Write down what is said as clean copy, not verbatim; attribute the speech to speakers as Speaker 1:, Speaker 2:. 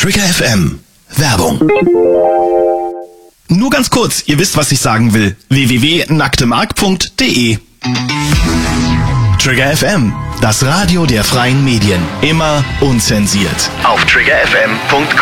Speaker 1: Trigger FM. Werbung. Nur ganz kurz, ihr wisst, was ich sagen will. www.nacktemark.de. Trigger FM, das Radio der freien Medien. Immer unzensiert. Auf triggerfm.com.